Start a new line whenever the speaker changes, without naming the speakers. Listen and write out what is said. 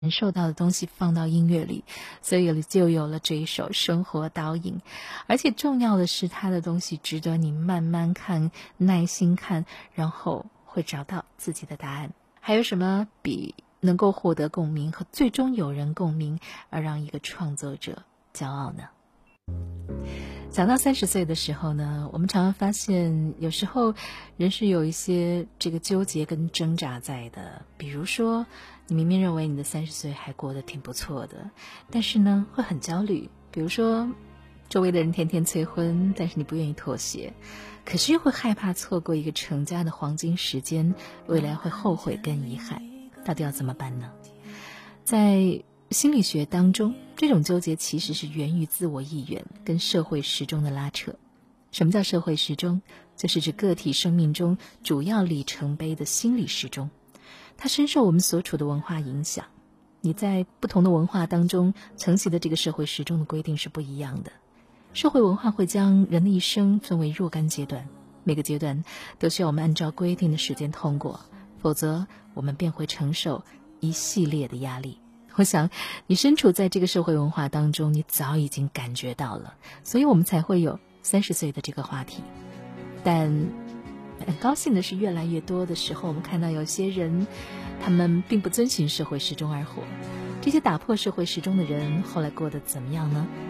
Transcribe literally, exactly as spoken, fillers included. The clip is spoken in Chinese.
感受到的东西放到音乐里，所以就有了这一首《生活导引》。而且重要的是，它的东西值得你慢慢看，耐心看，然后会找到自己的答案。还有什么比能够获得共鸣和最终有人共鸣而让一个创作者骄傲呢？讲到三十岁的时候呢，我们常常发现有时候人是有一些这个纠结跟挣扎在的。比如说你明明认为你的三十岁还过得挺不错的，但是呢会很焦虑。比如说周围的人天天催婚，但是你不愿意妥协，可是又会害怕错过一个成家的黄金时间，未来会后悔跟遗憾，到底要怎么办呢？在心理学当中，这种纠结其实是源于自我意愿跟社会时钟的拉扯。什么叫社会时钟？就是指个体生命中主要里程碑的心理时钟，它深受我们所处的文化影响。你在不同的文化当中承袭的这个社会时钟的规定是不一样的。社会文化会将人的一生分为若干阶段，每个阶段都需要我们按照规定的时间通过，否则我们便会承受一系列的压力。我想你身处在这个社会文化当中，你早已经感觉到了，所以我们才会有三十岁的这个话题。但很高兴的是，越来越多的时候我们看到有些人他们并不遵循社会时钟而活。这些打破社会时钟的人后来过得怎么样呢？